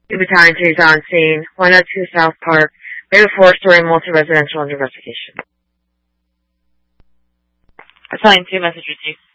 Battalion 2 is on scene. 102 South Park. We have a 4-story multi-residential under investigation. Battalion 2, message received.